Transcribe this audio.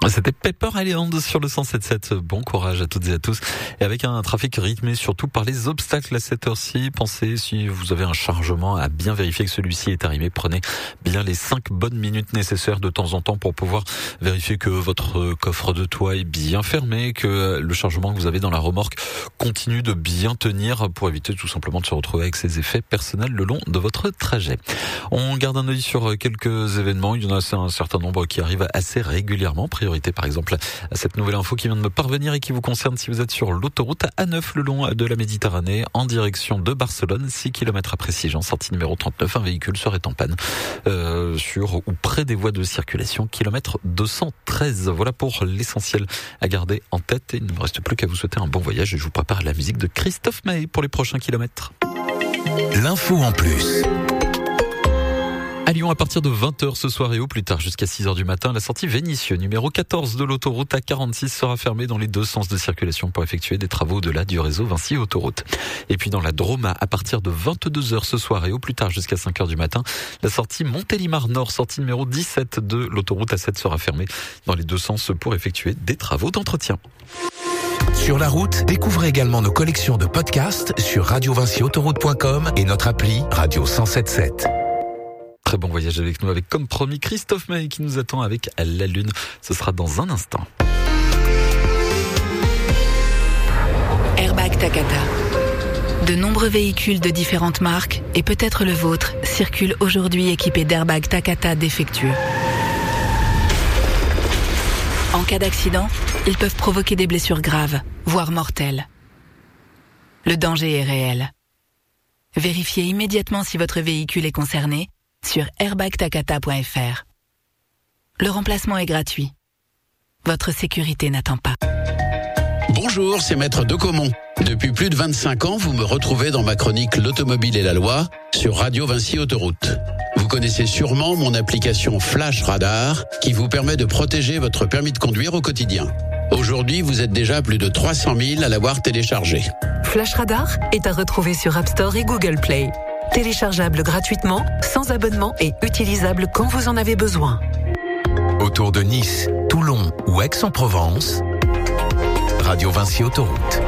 C'était Pepper Island sur le 107.7. Bon courage à toutes et à tous. Et avec un trafic rythmé surtout par les obstacles à cette heure-ci, pensez, si vous avez un chargement, à bien vérifier que celui-ci est arrivé. Prenez bien les 5 bonnes minutes nécessaires de temps en temps pour pouvoir vérifier que votre coffre de toit est bien fermé, que le chargement que vous avez dans la remorque continue de bien tenir pour éviter tout simplement de se retrouver avec ses effets personnels le long de votre trajet. On garde un œil sur quelques événements. Il y en a un certain nombre qui arrivent assez régulièrement. Priorité par exemple à cette nouvelle info qui vient de me parvenir et qui vous concerne si vous êtes sur l'autoroute A9 le long de la Méditerranée en direction de Barcelone, 6 km après Sigean, sortie numéro 39. Un véhicule serait en panne sur ou près des voies de circulation, kilomètre 213. Voilà pour l'essentiel à garder en tête. Et il ne me reste plus qu'à vous souhaiter un bon voyage et je vous prépare la musique de Christophe Maé pour les prochains kilomètres. L'info en plus. À Lyon, à partir de 20h ce soir et au plus tard jusqu'à 6h du matin, la sortie Vénissieux, numéro 14 de l'autoroute A46 sera fermée dans les deux sens de circulation pour effectuer des travaux au-delà du réseau Vinci Autoroute. Et puis dans la Drôme, à partir de 22h ce soir et au plus tard jusqu'à 5h du matin, la sortie Montélimar Nord, sortie numéro 17 de l'autoroute A7 sera fermée dans les deux sens pour effectuer des travaux d'entretien. Sur la route, découvrez également nos collections de podcasts sur radiovinciautoroute.com et notre appli Radio 107.7. Très bon voyage avec nous, avec comme promis Christophe Maé qui nous attend avec la Lune. Ce sera dans un instant. Airbag Takata. De nombreux véhicules de différentes marques, et peut-être le vôtre, circulent aujourd'hui équipés d'airbags Takata défectueux. En cas d'accident, ils peuvent provoquer des blessures graves, voire mortelles. Le danger est réel. Vérifiez immédiatement si votre véhicule est concerné sur airbagtakata.fr. Le remplacement est gratuit. Votre sécurité n'attend pas. Bonjour, c'est Maître Decomont. Depuis plus de 25 ans, vous me retrouvez dans ma chronique L'automobile et la loi sur Radio Vinci Autoroute. Vous connaissez sûrement mon application Flash Radar qui vous permet de protéger votre permis de conduire au quotidien. Aujourd'hui, vous êtes déjà plus de 300 000 à l'avoir téléchargé. Flash Radar est à retrouver sur App Store et Google Play. Téléchargeable gratuitement, sans abonnement et utilisable quand vous en avez besoin. Autour de Nice, Toulon ou Aix-en-Provence, Radio Vinci Autoroute.